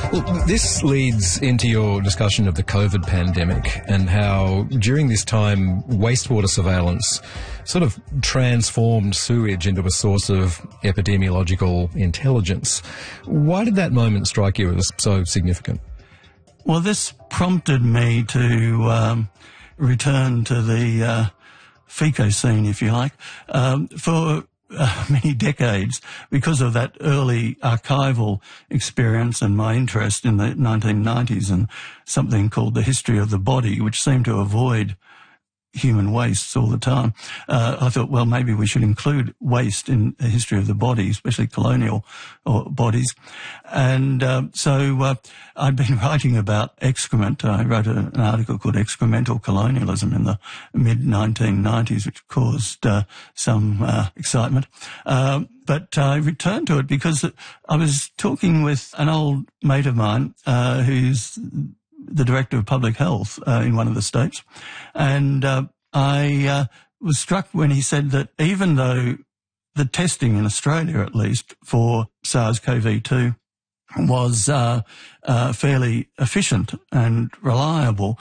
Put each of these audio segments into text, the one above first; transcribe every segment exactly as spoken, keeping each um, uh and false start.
Well, this leads into your discussion of the COVID pandemic and how during this time wastewater surveillance sort of transformed sewage into a source of epidemiological intelligence. Why did that moment strike you as so significant? Well, this prompted me to um, return to the uh, FECO scene, if you like. Um, for uh, many decades, because of that early archival experience and my interest in the nineteen nineties and something called the history of the body, which seemed to avoid human wastes all the time, uh, I thought, well, maybe we should include waste in the history of the body, especially colonial or bodies. And uh, so uh, I'd been writing about excrement. I wrote a, an article called Excremental Colonialism in the mid nineteen nineties, which caused uh, some uh, excitement. Uh, but I returned to it because I was talking with an old mate of mine uh, who's the director of public health uh, in one of the states. And uh, I uh, was struck when he said that even though the testing in Australia, at least, for SARS-C o V two was uh, uh, fairly efficient and reliable,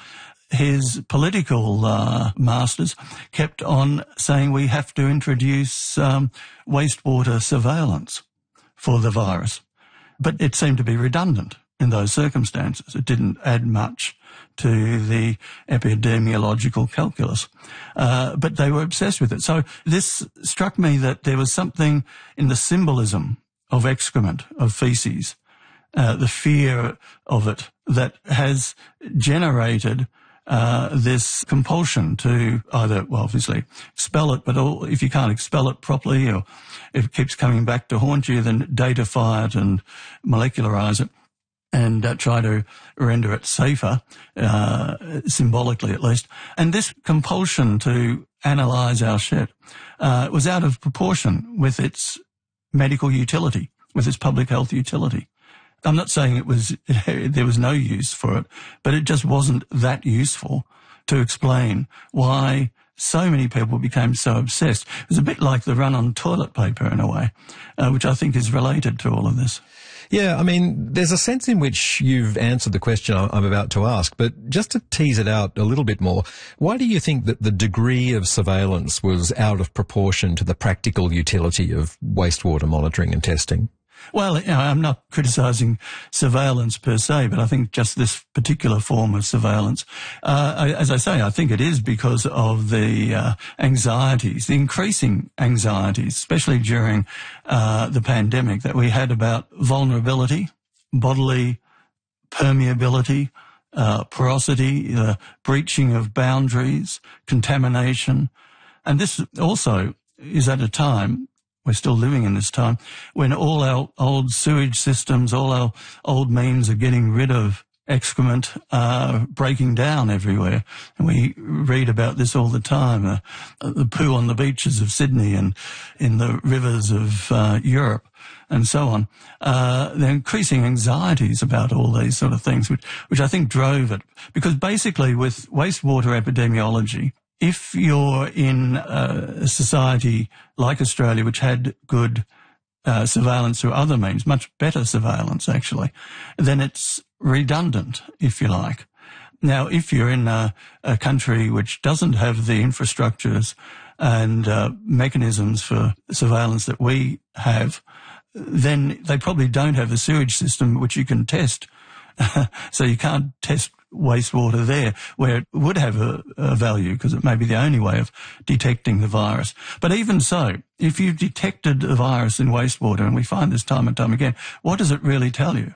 his political uh, masters kept on saying we have to introduce um, wastewater surveillance for the virus. But it seemed to be redundant in those circumstances. It didn't add much to the epidemiological calculus. Uh, but they were obsessed with it. So this struck me that there was something in the symbolism of excrement, of feces, uh, the fear of it, that has generated uh, this compulsion to either, well, obviously expel it, but all, if you can't expel it properly, or if it keeps coming back to haunt you, then datafy it and molecularize it, and uh, try to render it safer, uh, symbolically at least. And this compulsion to analyse our shit uh, was out of proportion with its medical utility, with its public health utility. I'm not saying it was there was no use for it, but it just wasn't that useful to explain why so many people became so obsessed. It was a bit like the run on toilet paper in a way, uh, which I think is related to all of this. Yeah, I mean, there's a sense in which you've answered the question I'm about to ask, but just to tease it out a little bit more, why do you think that the degree of surveillance was out of proportion to the practical utility of wastewater monitoring and testing? Well, you know, I'm not criticising surveillance per se, but I think just this particular form of surveillance, uh, I, as I say, I think it is because of the uh, anxieties, the increasing anxieties, especially during uh, the pandemic, that we had about vulnerability, bodily permeability, uh, porosity, uh, breaching of boundaries, contamination. And this also is at a time, we're still living in this time, when all our old sewage systems, all our old means of getting rid of excrement are breaking down everywhere. And we read about this all the time, uh, the poo on the beaches of Sydney and in the rivers of uh, Europe and so on. Uh, there are increasing anxieties about all these sort of things, which, which I think drove it. Because basically with wastewater epidemiology, if you're in a society like Australia, which had good uh, surveillance through other means, much better surveillance actually, then it's redundant, if you like. Now, if you're in a, a country which doesn't have the infrastructures and uh, mechanisms for surveillance that we have, then they probably don't have a sewage system which you can test. So you can't test wastewater there, where it would have a, a value because it may be the only way of detecting the virus. But even so, if you've detected a virus in wastewater, and we find this time and time again, what does it really tell you?